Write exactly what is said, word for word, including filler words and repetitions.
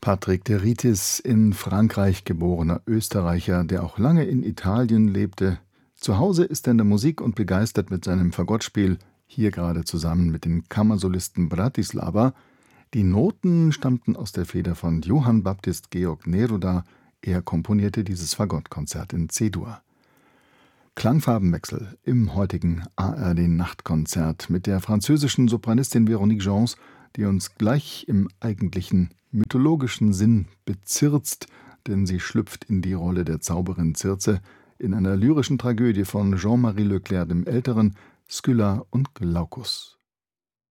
Patrick de Ritis, in Frankreich geborener Österreicher, der auch lange in Italien lebte. Zu Hause ist er in der Musik und begeistert mit seinem Fagottspiel, hier gerade zusammen mit den Kammersolisten Bratislava. Die Noten stammten aus der Feder von Johann Baptist Georg Neruda. Er komponierte dieses Fagottkonzert in C-Dur. Klangfarbenwechsel im heutigen A R D-Nachtkonzert mit der französischen Sopranistin Véronique Gens, die uns gleich im eigentlichen mythologischen Sinn bezirzt, denn sie schlüpft in die Rolle der Zauberin Circe in einer lyrischen Tragödie von Jean-Marie Leclerc dem Älteren, Scylla und Glaucus.